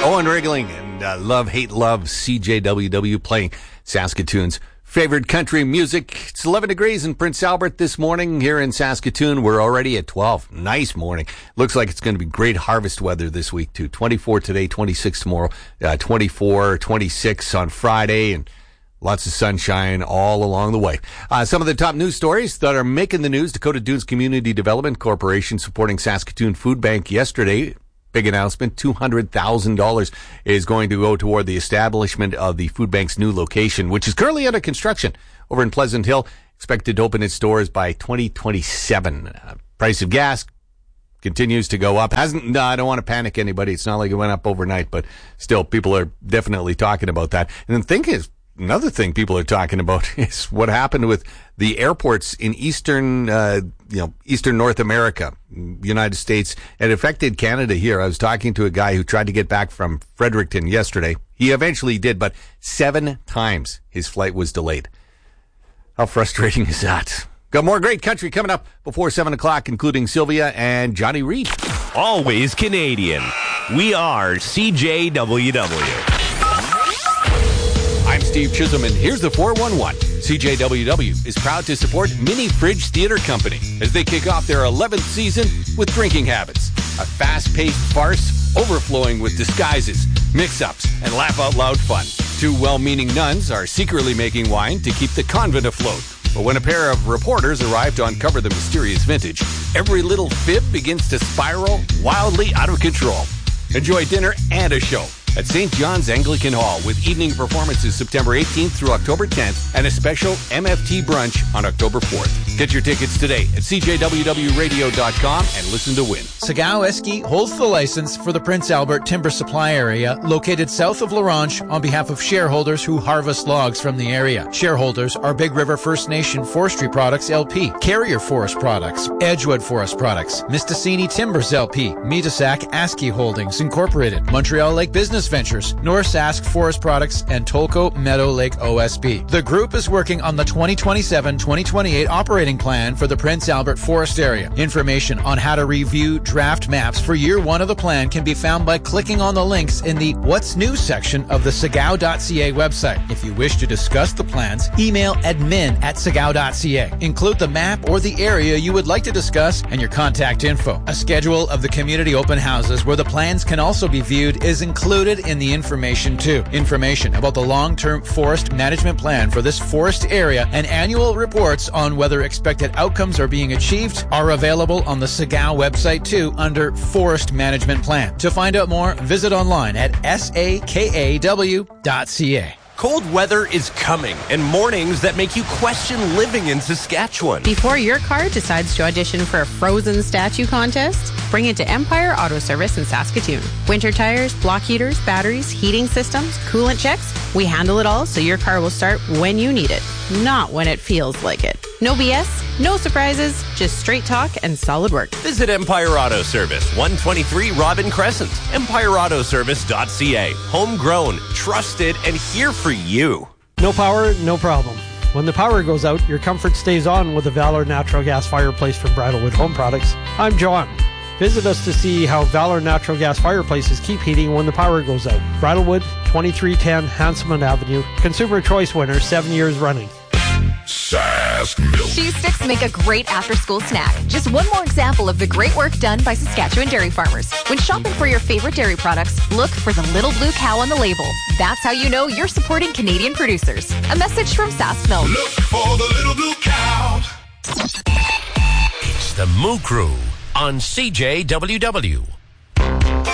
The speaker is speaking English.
Owen Rigling and Love, Hate, Love, CJWW playing Saskatoon's favorite country music. It's 11 degrees in Prince Albert this morning here in Saskatoon. We're already at 12. Nice morning. Looks like it's going to be great harvest weather this week, too. 24 today, 26 tomorrow, 24, 26 on Friday, and lots of sunshine all along the way. Some of the top news stories that are making the news. Dakota Dunes Community Development Corporation supporting Saskatoon Food Bank yesterday. Big announcement, $200,000 is going to go toward the establishment of the food bank's new location, which is currently under construction over in Pleasant Hill, expected to open its doors by 2027. Price of gas continues to go up. I don't want to panic anybody. It's not like it went up overnight, but still, people are definitely talking about that. And another thing people are talking about is what happened with the airports in eastern North America, United States. It affected Canada here. I was talking to a guy who tried to get back from Fredericton yesterday. He eventually did, but 7 times his flight was delayed. How frustrating is that? Got more great country coming up before 7 o'clock, including Sylvia and Johnny Reed. Always Canadian. We are CJWW. I'm Steve Chisholm, and here's the 411. CJWW is proud to support Mini Fridge Theater Company as they kick off their 11th season with Drinking Habits, a fast-paced farce overflowing with disguises, mix-ups, and laugh-out-loud fun. 2 well-meaning nuns are secretly making wine to keep the convent afloat. But when a pair of reporters arrive to uncover the mysterious vintage, every little fib begins to spiral wildly out of control. Enjoy dinner and a show at St. John's Anglican Hall with evening performances September 18th through October 10th and a special MFT brunch on October 4th. Get your tickets today at cjwwradio.com and listen to win. Sagao Eski holds the license for the Prince Albert Timber Supply Area located south of La Ronge on behalf of shareholders who harvest logs from the area. Shareholders are Big River First Nation Forestry Products LP, Carrier Forest Products, Edgewood Forest Products, Mistassini Timbers LP, Metasac Aski Holdings Incorporated, Montreal Lake Business Ventures, North Sask Forest Products, and Tolko Meadow Lake OSB. The group is working on the 2027-2028 operating plan for the Prince Albert Forest Area. Information on how to review draft maps for year 1 of the plan can be found by clicking on the links in the What's New section of the sagao.ca website. If you wish to discuss the plans, email admin@sagao.ca. Include the map or the area you would like to discuss and your contact info. A schedule of the community open houses where the plans can also be viewed is included in the information too. Information about the long-term forest management plan for this forest area and annual reports on whether expected outcomes are being achieved are available on the Sagao website too under Forest Management Plan. To find out more, visit online at sakaw.ca. Cold weather is coming, and mornings that make you question living in Saskatchewan. Before your car decides to audition for a frozen statue contest, bring it to Empire Auto Service in Saskatoon. Winter tires, block heaters, batteries, heating systems, coolant checks, we handle it all so your car will start when you need it, not when it feels like it. No BS, no surprises, just straight talk and solid work. Visit Empire Auto Service, 123 Robin Crescent. EmpireAutoservice.ca. Homegrown, trusted, and here for you. No power, no problem. When the power goes out, your comfort stays on with the Valor Natural Gas Fireplace from Bridalwood Home Products. I'm John. Visit us to see how Valor Natural Gas Fireplaces keep heating when the power goes out. Bridalwood, 2310 Hanselman Avenue. Consumer Choice winner 7 years running. Sask Milk. Cheese sticks make a great after-school snack. Just one more example of the great work done by Saskatchewan dairy farmers. When shopping for your favorite dairy products, look for the little blue cow on the label. That's how you know you're supporting Canadian producers. A message from Sask Milk. Look for the little blue cow. It's the Moo Crew on CJWW.